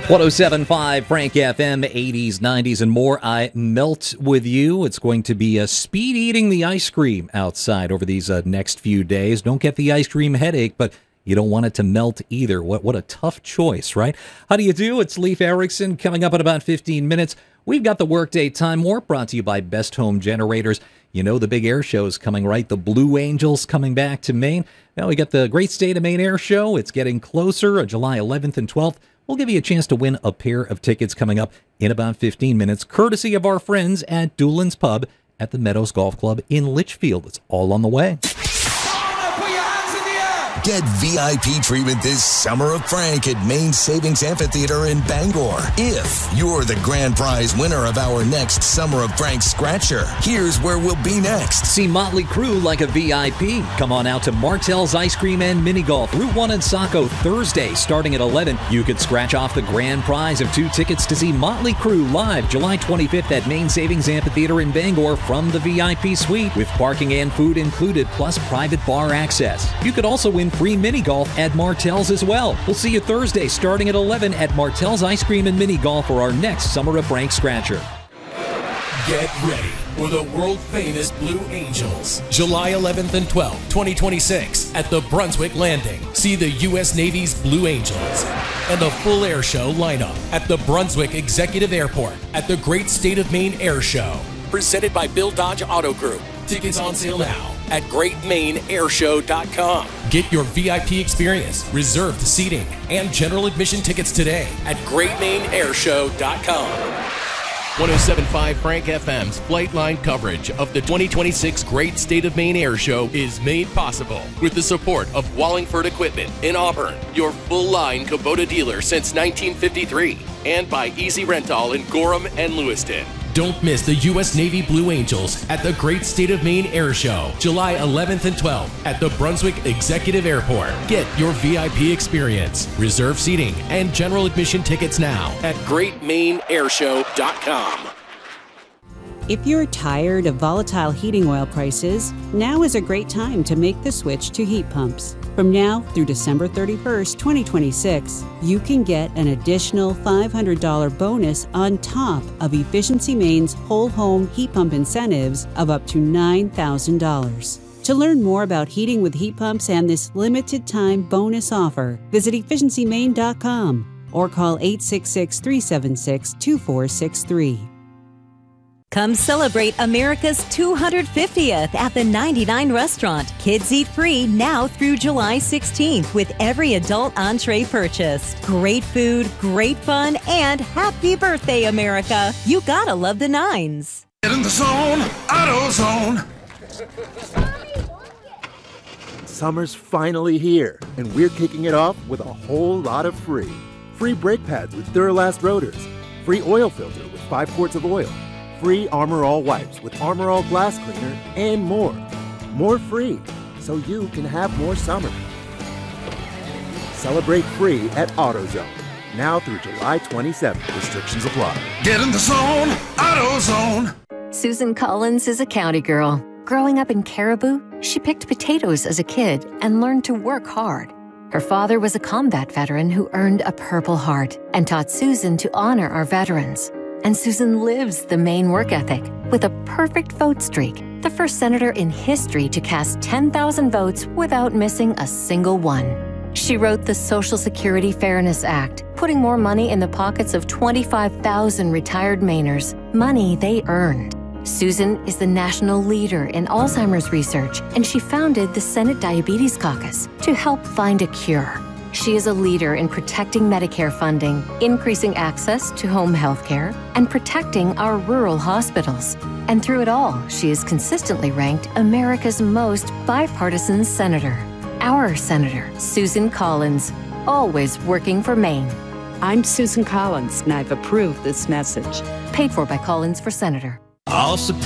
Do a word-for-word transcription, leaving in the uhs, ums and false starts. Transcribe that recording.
one oh seven point five Frank F M, eighties, nineties, and more. I melt with you. It's going to be a speed eating the ice cream outside over these uh, next few days. Don't get the ice cream headache, but you don't want it to melt either. What what a tough choice, right? How do you do? It's Leif Erikson coming up in about fifteen minutes. We've got the Workday Time Warp brought to you by Best Home Generators. You know the big air show is coming, right? The Blue Angels coming back to Maine. Now we got the Great State of Maine Air Show. It's getting closer, July eleventh and twelfth. We'll give you a chance to win a pair of tickets coming up in about fifteen minutes, courtesy of our friends at Doolin's Pub at the Meadows Golf Club in Litchfield. It's all on the way. Get V I P treatment this Summer of Frank at Maine Savings Amphitheater in Bangor. If you're the grand prize winner of our next Summer of Frank Scratcher, here's where we'll be next. See Motley Crue like a V I P. Come on out to Martell's Ice Cream and Mini Golf, Route one in Saco, Thursday, starting at eleven. You could scratch off the grand prize of two tickets to see Motley Crue live July twenty-fifth at Maine Savings Amphitheater in Bangor from the V I P suite, with parking and food included, plus private bar access. You could also win free mini golf at Martell's as well. We'll see you Thursday starting at eleven at Martell's Ice Cream and Mini Golf for our next Summer of Frank Scratcher. Get ready for the world-famous Blue Angels, July eleventh and twelfth, twenty twenty-six, at the Brunswick Landing. See the U S Navy's Blue Angels and the full air show lineup at the Brunswick Executive Airport at the Great State of Maine Air Show. Presented by Bill Dodge Auto Group. Tickets on sale now at great maine air show dot com. Get your V I P experience, reserved seating, and general admission tickets today at great maine air show dot com. one oh seven point five Frank F M's Flightline coverage of the twenty twenty-six Great State of Maine Air Show is made possible with the support of Wallingford Equipment in Auburn, your full-line Kubota dealer since nineteen fifty-three, and by Easy Rental in Gorham and Lewiston. Don't miss the U S Navy Blue Angels at the Great State of Maine Air Show, July eleventh and twelfth at the Brunswick Executive Airport. Get your V I P experience, reserve seating, and general admission tickets now at great maine air show dot com. If you're tired of volatile heating oil prices, now is a great time to make the switch to heat pumps. From now through December thirty-first, twenty twenty-six, you can get an additional five hundred dollars bonus on top of Efficiency Maine's whole home heat pump incentives of up to nine thousand dollars. To learn more about heating with heat pumps and this limited time bonus offer, visit efficiency maine dot com or call eight six six, three seven six, two four six three. Come celebrate America's two hundred fiftieth at the ninety-nine Restaurant. Kids eat free now through July sixteenth with every adult entree purchased. Great food, great fun, and happy birthday, America. You gotta love the nines. Get in the zone, AutoZone. Summer's finally here, and we're kicking it off with a whole lot of free. Free brake pads with Duralast rotors. Free oil filter with five quarts of oil. Free Armor All wipes with Armor All glass cleaner, and more. More free, so you can have more summer. Celebrate free at AutoZone. Now through July twenty-seventh. Restrictions apply. Get in the zone, AutoZone. Susan Collins is a county girl. Growing up in Caribou, she picked potatoes as a kid and learned to work hard. Her father was a combat veteran who earned a Purple Heart and taught Susan to honor our veterans. And Susan lives the Maine work ethic with a perfect vote streak, the first senator in history to cast ten thousand votes without missing a single one. She wrote the Social Security Fairness Act, putting more money in the pockets of twenty-five thousand retired Mainers, money they earned. Susan is the national leader in Alzheimer's research, and she founded the Senate Diabetes Caucus to help find a cure. She is a leader in protecting Medicare funding, increasing access to home health care, and protecting our rural hospitals. And through it all, she is consistently ranked America's most bipartisan senator. Our Senator, Susan Collins, always working for Maine. I'm Susan Collins, and I've approved this message. Paid for by Collins for Senator. Also